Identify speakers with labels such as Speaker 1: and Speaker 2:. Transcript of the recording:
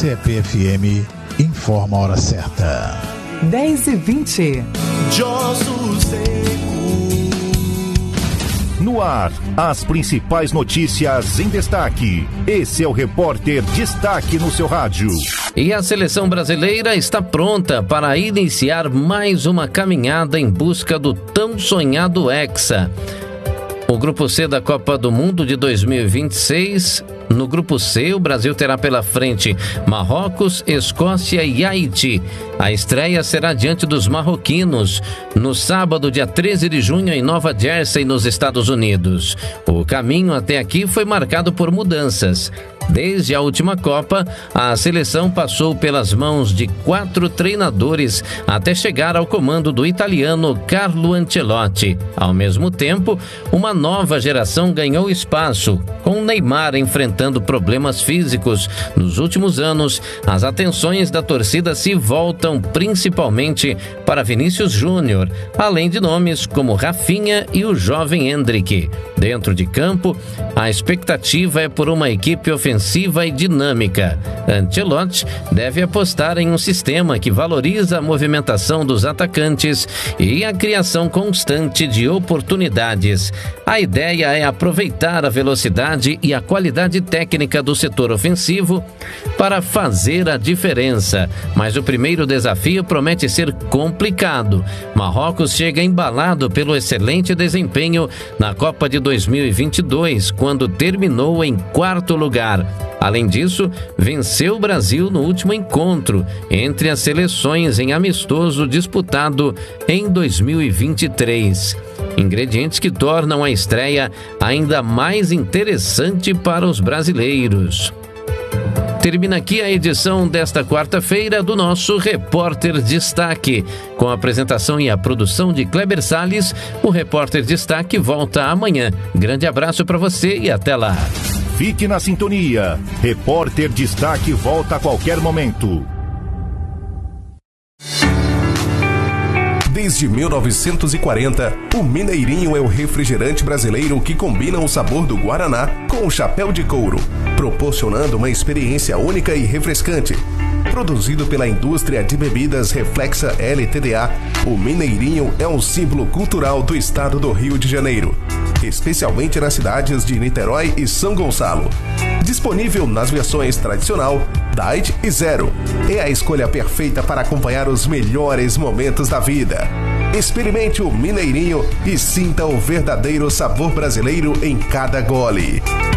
Speaker 1: CPFM informa a hora certa.
Speaker 2: 10h20.
Speaker 3: No ar, as principais notícias em destaque. Esse é o Repórter Destaque no seu rádio.
Speaker 4: E a seleção brasileira está pronta para iniciar mais uma caminhada em busca do tão sonhado Hexa. O Grupo C da Copa do Mundo de 2026... No Grupo C, o Brasil terá pela frente Marrocos, Escócia e Haiti. A estreia será diante dos marroquinos, no sábado, dia 13 de junho, em Nova Jersey, nos Estados Unidos. O caminho até aqui foi marcado por mudanças. Desde a última Copa, a seleção passou pelas mãos de 4 treinadores até chegar ao comando do italiano Carlo Ancelotti. Ao mesmo tempo, uma nova geração ganhou espaço, com Neymar enfrentando problemas físicos. Nos últimos anos, as atenções da torcida se voltam principalmente para Vinícius Júnior, além de nomes como Rafinha e o jovem Endrick. Dentro de campo, a expectativa é por uma equipe ofensiva e dinâmica. Ancelotti deve apostar em um sistema que valoriza a movimentação dos atacantes e a criação constante de oportunidades. A ideia é aproveitar a velocidade e a qualidade técnica do setor ofensivo para fazer a diferença. Mas o primeiro desafio promete ser complicado. Marrocos chega embalado pelo excelente desempenho na Copa de 2022, quando terminou em 4º lugar. Além disso, venceu o Brasil no último encontro entre as seleções em amistoso disputado em 2023. Ingredientes que tornam a estreia ainda mais interessante para os brasileiros. Termina aqui a edição desta quarta-feira do nosso Repórter Destaque. Com a apresentação e a produção de Kleber Salles, o Repórter Destaque volta amanhã. Grande abraço para você e até lá.
Speaker 3: Fique na sintonia. Repórter Destaque volta a qualquer momento.
Speaker 5: Desde 1940, o Mineirinho é o refrigerante brasileiro que combina o sabor do Guaraná com o chapéu de couro, proporcionando uma experiência única e refrescante. Produzido pela indústria de bebidas Reflexa LTDA, o Mineirinho é um símbolo cultural do estado do Rio de Janeiro, especialmente nas cidades de Niterói e São Gonçalo. Disponível nas versões tradicional, Diet e Zero. É a escolha perfeita para acompanhar os melhores momentos da vida. Experimente o Mineirinho e sinta o verdadeiro sabor brasileiro em cada gole.